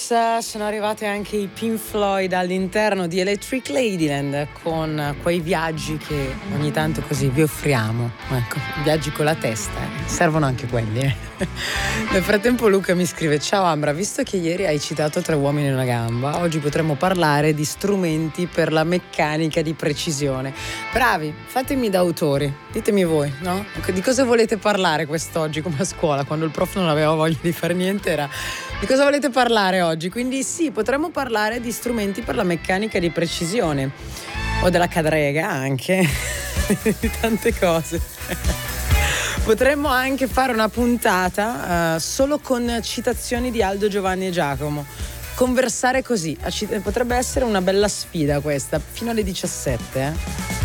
sono arrivate anche i Pink Floyd all'interno di Electric Ladyland con quei viaggi che ogni tanto così vi offriamo, ecco, viaggi con la testa, servono anche quelli. Nel frattempo Luca mi scrive: ciao Ambra, visto che ieri hai citato Tre uomini e una gamba, oggi potremmo parlare di strumenti per la meccanica di precisione. Bravi, fatemi da autori, ditemi voi, no? Di cosa volete parlare quest'oggi, come a scuola, quando il prof non aveva voglia di fare niente, era di cosa volete parlare oggi? Quindi sì, potremmo parlare di strumenti per la meccanica di precisione o della cadrega anche, di tante cose. Potremmo anche fare una puntata solo con citazioni di Aldo, Giovanni e Giacomo. Conversare così, potrebbe essere una bella sfida questa, fino alle 17.